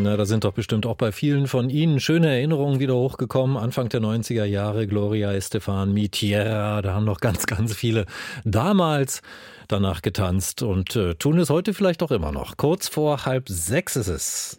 Na, da sind doch bestimmt auch bei vielen von Ihnen schöne Erinnerungen wieder hochgekommen. Anfang der 90er Jahre, Gloria Estefan, Mi Tierra, da haben noch ganz, ganz viele damals danach getanzt und tun es heute vielleicht auch immer noch. Kurz vor 5:30 ist es.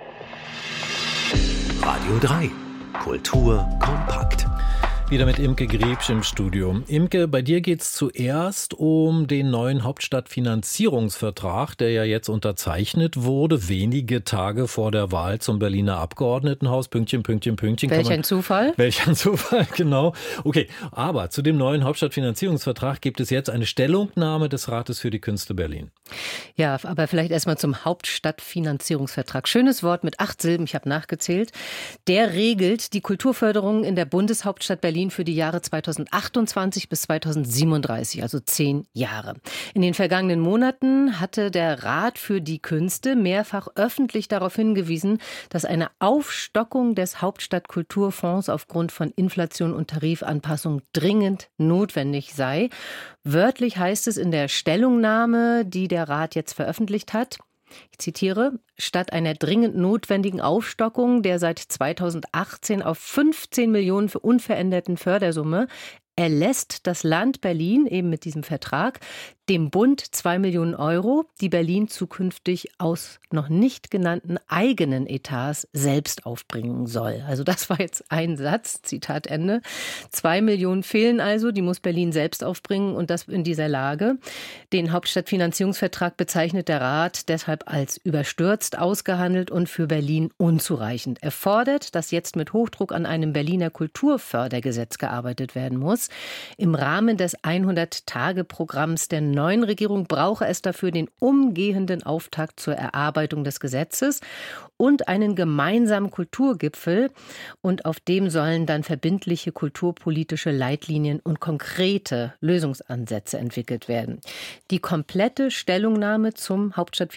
Radio 3, Kultur kompakt. Wieder mit Imke Griebsch im Studio. Imke, bei dir geht es zuerst um den neuen Hauptstadtfinanzierungsvertrag, der ja jetzt unterzeichnet wurde, wenige Tage vor der Wahl zum Berliner Abgeordnetenhaus. Pünktchen, Pünktchen, Pünktchen. Welch ein Zufall. Welch ein Zufall, genau. Okay, aber zu dem neuen Hauptstadtfinanzierungsvertrag gibt es jetzt eine Stellungnahme des Rates für die Künste Berlin. Ja, aber vielleicht erstmal zum Hauptstadtfinanzierungsvertrag. Schönes Wort mit 8 Silben, ich habe nachgezählt. Der regelt die Kulturförderung in der Bundeshauptstadt Berlin für die Jahre 2028 bis 2037, also 10 Jahre. In den vergangenen Monaten hatte der Rat für die Künste mehrfach öffentlich darauf hingewiesen, dass eine Aufstockung des Hauptstadtkulturfonds aufgrund von Inflation und Tarifanpassung dringend notwendig sei. Wörtlich heißt es in der Stellungnahme, die der Rat jetzt veröffentlicht hat, ich zitiere, statt einer dringend notwendigen Aufstockung der seit 2018 auf 15 Millionen für unveränderten Fördersumme erlässt das Land Berlin eben mit diesem Vertrag dem Bund 2 Millionen Euro, die Berlin zukünftig aus noch nicht genannten eigenen Etats selbst aufbringen soll. Also das war jetzt ein Satz, Zitat Ende. 2 Millionen fehlen also, die muss Berlin selbst aufbringen und das in dieser Lage. Den Hauptstadtfinanzierungsvertrag bezeichnet der Rat deshalb als überstürzt ausgehandelt und für Berlin unzureichend. Er fordert, dass jetzt mit Hochdruck an einem Berliner Kulturfördergesetz gearbeitet werden muss. Im Rahmen des 100-Tage-Programms der neuen Regierung brauche es dafür den umgehenden Auftakt zur Erarbeitung des Gesetzes und einen gemeinsamen Kulturgipfel. Und auf dem sollen dann verbindliche kulturpolitische Leitlinien und konkrete Lösungsansätze entwickelt werden. Die komplette Stellungnahme zum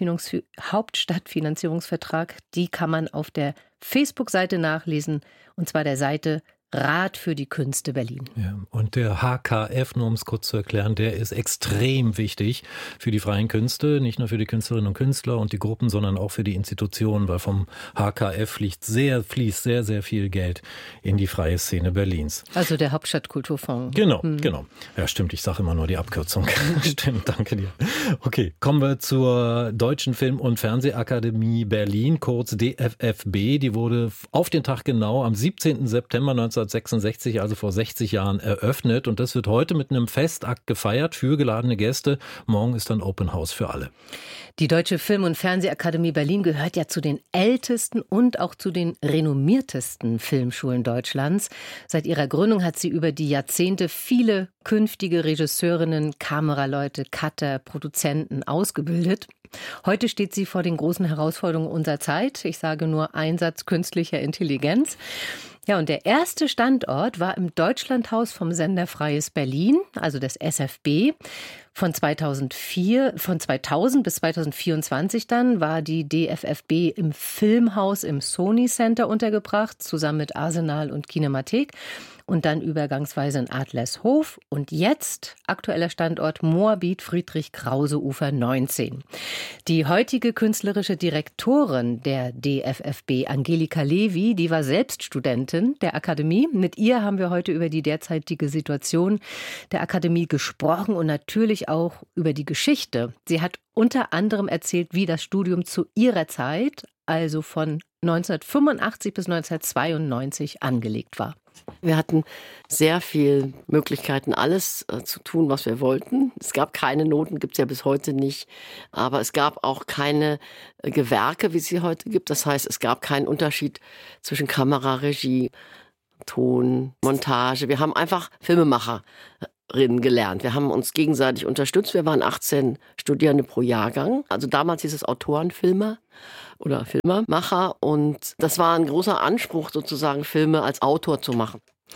Hauptstadtfinanzierungsvertrag, die kann man auf der Facebook-Seite nachlesen, und zwar der Seite Rat für die Künste Berlin. Ja, und der HKF, nur um es kurz zu erklären, der ist extrem wichtig für die freien Künste, nicht nur für die Künstlerinnen und Künstler und die Gruppen, sondern auch für die Institutionen, weil vom HKF fließt sehr, sehr viel Geld in die freie Szene Berlins. Also der Hauptstadtkulturfonds. Genau. Ja, stimmt, ich sage immer nur die Abkürzung. Stimmt, danke dir. Okay, kommen wir zur Deutschen Film- und Fernsehakademie Berlin, kurz DFFB. Die wurde auf den Tag genau am 17. September 1966, also vor 60 Jahren, eröffnet. Und das wird heute mit einem Festakt gefeiert für geladene Gäste. Morgen ist dann Open House für alle. Die Deutsche Film- und Fernsehakademie Berlin gehört ja zu den ältesten und auch zu den renommiertesten Filmschulen Deutschlands. Seit ihrer Gründung hat sie über die Jahrzehnte viele künftige Regisseurinnen, Kameraleute, Cutter, Produzenten ausgebildet. Heute steht sie vor den großen Herausforderungen unserer Zeit. Ich sage nur Einsatz künstlicher Intelligenz. Ja, und der erste Standort war im Deutschlandhaus vom Sender Freies Berlin, also des SFB. Von 2000 bis 2024 dann war die DFFB im Filmhaus im Sony Center untergebracht, zusammen mit Arsenal und Kinemathek. Und dann übergangsweise in Adlershof. Und jetzt aktueller Standort Moabit Friedrich-Krause-Ufer 19. Die heutige künstlerische Direktorin der DFFB, Angelika Levy, die war selbst Studentin der Akademie. Mit ihr haben wir heute über die derzeitige Situation der Akademie gesprochen und natürlich auch über die Geschichte. Sie hat unter anderem erzählt, wie das Studium zu ihrer Zeit, also von 1985 bis 1992, angelegt war. Wir hatten sehr viele Möglichkeiten, alles zu tun, was wir wollten. Es gab keine Noten, gibt es ja bis heute nicht. Aber es gab auch keine Gewerke, wie es sie heute gibt. Das heißt, es gab keinen Unterschied zwischen Kamera, Regie, Ton, Montage. Wir haben einfach Filmemacherinnen gelernt. Wir haben uns gegenseitig unterstützt. Wir waren 18 Studierende pro Jahrgang. Also damals hieß es Autorenfilmer oder Filmemacher. Und das war ein großer Anspruch, sozusagen Filme als Autor zu machen.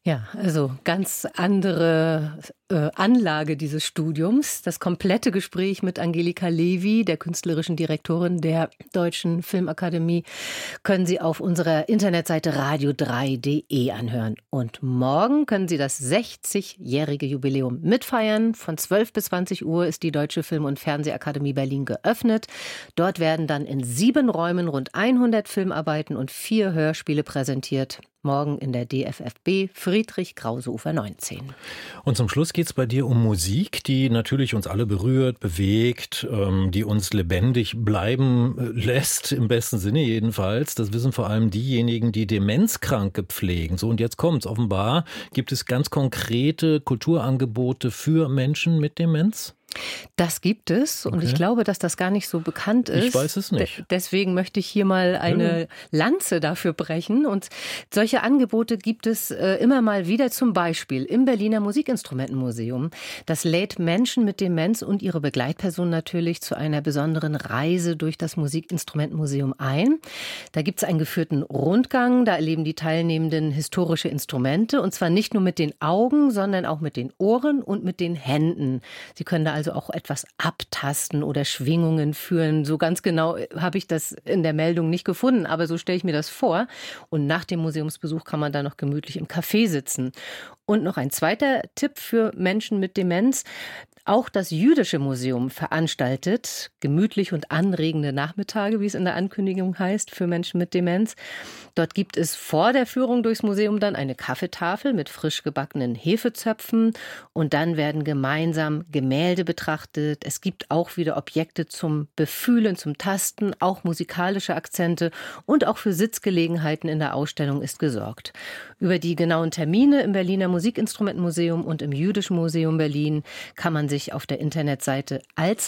Ja, also ganz andere Anlage dieses Studiums. Das komplette Gespräch mit Angelika Lewy, der künstlerischen Direktorin der Deutschen Filmakademie, können Sie auf unserer Internetseite radio3.de anhören. Und morgen können Sie das 60-jährige Jubiläum mitfeiern. Von 12 bis 20 Uhr ist die Deutsche Film- und Fernsehakademie Berlin geöffnet. Dort werden dann in 7 Räumen rund 100 Filmarbeiten und 4 Hörspiele präsentiert. Morgen in der DFFB Friedrich-Krause-Ufer 19. Und zum Schluss geht es bei dir um Musik, die natürlich uns alle berührt, bewegt, die uns lebendig bleiben lässt, im besten Sinne jedenfalls. Das wissen vor allem diejenigen, die Demenzkranke pflegen. So, und jetzt kommt's. Offenbar gibt es ganz konkrete Kulturangebote für Menschen mit Demenz. Das gibt es und ich glaube, dass das gar nicht so bekannt ist. Ich weiß es nicht. Deswegen möchte ich hier mal eine Lanze dafür brechen. Und solche Angebote gibt es immer mal wieder, zum Beispiel im Berliner Musikinstrumentenmuseum. Das lädt Menschen mit Demenz und ihre Begleitperson natürlich zu einer besonderen Reise durch das Musikinstrumentenmuseum ein. Da gibt es einen geführten Rundgang, da erleben die Teilnehmenden historische Instrumente und zwar nicht nur mit den Augen, sondern auch mit den Ohren und mit den Händen. Sie können da also auch etwas abtasten oder Schwingungen führen. So ganz genau habe ich das in der Meldung nicht gefunden, aber so stelle ich mir das vor. Und nach dem Museumsbesuch kann man da noch gemütlich im Café sitzen. Und noch ein zweiter Tipp für Menschen mit Demenz. Auch das Jüdische Museum veranstaltet gemütlich und anregende Nachmittage, wie es in der Ankündigung heißt, für Menschen mit Demenz. Dort gibt es vor der Führung durchs Museum dann eine Kaffeetafel mit frisch gebackenen Hefezöpfen und dann werden gemeinsam Gemälde betrachtet. Es gibt auch wieder Objekte zum Befühlen, zum Tasten, auch musikalische Akzente und auch für Sitzgelegenheiten in der Ausstellung ist gesorgt. Über die genauen Termine im Berliner Musikinstrumentenmuseum und im Jüdischen Museum Berlin kann man sich auf der Internetseite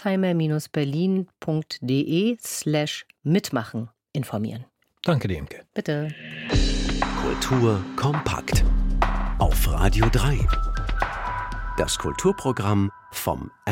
alzheimer-berlin.de/mitmachen informieren. Danke dir, Imke. Bitte. Kultur kompakt. Auf Radio 3. Das Kulturprogramm vom